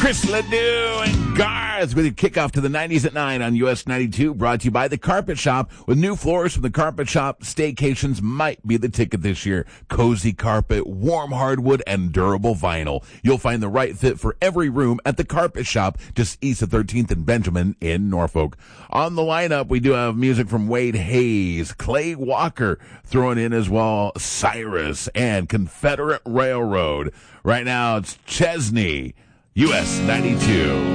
Chris Ledoux and Garth with a kickoff to the 90s at 9 on US 92, brought to you by The Carpet Shop. With new floors from The Carpet Shop, staycations might be the ticket this year. Cozy carpet, warm hardwood, and durable vinyl. You'll find the right fit for every room at The Carpet Shop, just east of 13th and Benjamin in Norfolk. On the lineup, we do have music from Wade Hayes, Clay Walker, throwing in as well Cyrus, and Confederate Railroad. Right now, it's Chesney, US 92.